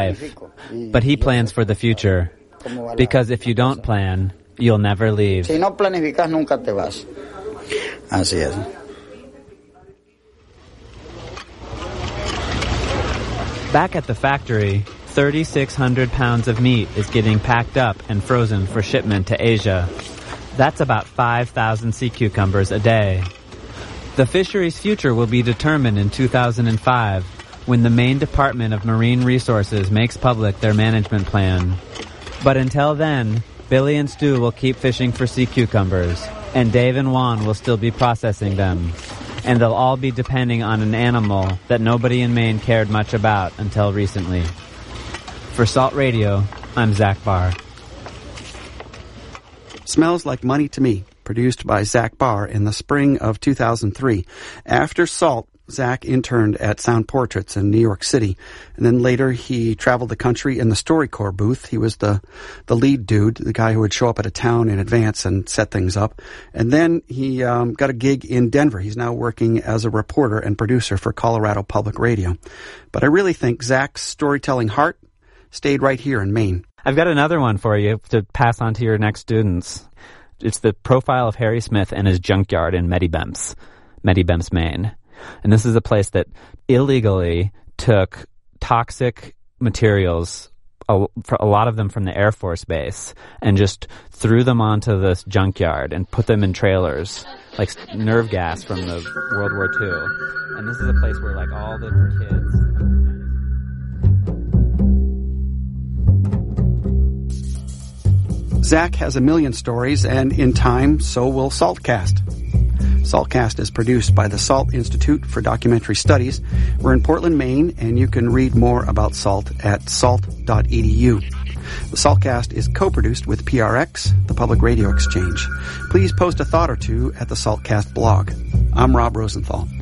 But he plans for the future, because if you don't plan, you'll never leave. Si no planificas, nunca te vas. Así es. Back at the factory, 3,600 pounds of meat is getting packed up and frozen for shipment to Asia. That's about 5,000 sea cucumbers a day. The fishery's future will be determined in 2005, when the Maine Department of Marine Resources makes public their management plan. But until then, Billy and Stu will keep fishing for sea cucumbers, and Dave and Juan will still be processing them. And they'll all be depending on an animal that nobody in Maine cared much about until recently. For Salt Radio, I'm Zach Barr. Smells Like Money to Me, produced by Zach Barr in the spring of 2003. After Salt, Zach interned at Sound Portraits in New York City, and then later he traveled the country in the StoryCorps booth. He was the lead dude, the guy who would show up at a town in advance and set things up. And then he got a gig in Denver. He's now working as a reporter and producer for Colorado Public Radio. But I really think Zach's storytelling heart stayed right here in Maine. I've got another one for you to pass on to your next students. It's the profile of Harry Smith and his junkyard in Medibemps, Maine. And this is a place that illegally took toxic materials, a lot of them from the Air Force Base, and just threw them onto this junkyard and put them in trailers, like nerve gas from the World War II. And this is a place where, like, all the kids... Zach has a million stories, and in time, so will Saltcast. Saltcast is produced by the Salt Institute for Documentary Studies. We're in Portland, Maine, and you can read more about Salt at salt.edu. The Saltcast is co-produced with PRX, the Public Radio Exchange. Please post a thought or two at the Saltcast blog. I'm Rob Rosenthal.